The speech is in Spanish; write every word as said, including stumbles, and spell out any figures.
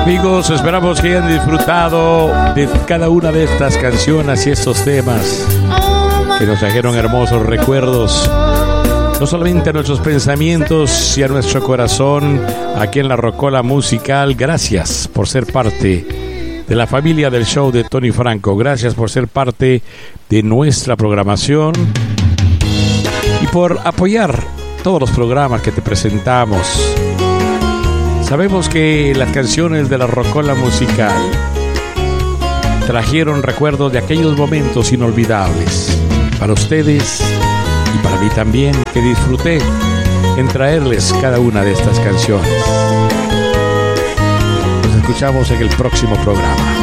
Amigos, esperamos que hayan disfrutado de cada una de estas canciones y estos temas que nos trajeron hermosos recuerdos, no solamente a nuestros pensamientos y a nuestro corazón aquí en La Rocola Musical. Gracias por ser parte de la familia del show de Tony Franco. Gracias por ser parte de nuestra programación y por apoyar todos los programas que te presentamos. Sabemos que las canciones de La Rocola Musical trajeron recuerdos de aquellos momentos inolvidables para ustedes y para mí también, que disfruté en traerles cada una de estas canciones. Nos escuchamos en el próximo programa.